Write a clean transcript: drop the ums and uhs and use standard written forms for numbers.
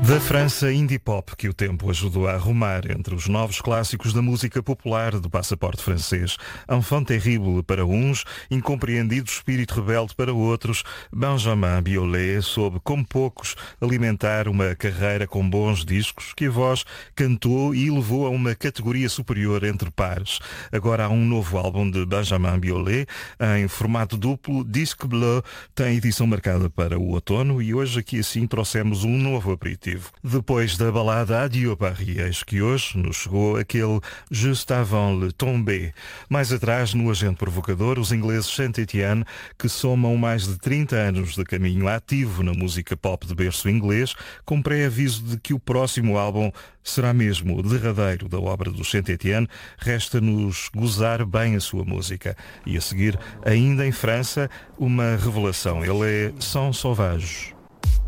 Da França indie pop que o tempo ajudou a arrumar entre os novos clássicos da música popular do passaporte francês. Enfant terrible para uns, incompreendido espírito rebelde para outros, Benjamin Biolay soube, como poucos, alimentar uma carreira com bons discos que a voz cantou e elevou a uma categoria superior entre pares. Agora há um novo álbum de Benjamin Biolay em formato duplo. Disque Bleu tem edição marcada para o outono e hoje aqui assim trouxemos um novo aperitivo. Depois da balada Adieu Paris, eis que hoje nos chegou aquele Juste avant le tomber. Mais atrás, no Agente Provocador, os ingleses Saint-Étienne, que somam mais de 30 anos de caminho ativo na música pop de berço inglês, com pré-aviso de que o próximo álbum será mesmo o derradeiro da obra dos Saint-Étienne. Resta-nos gozar bem a sua música. E a seguir, ainda em França, uma revelação. Ele é Sans Sauvage.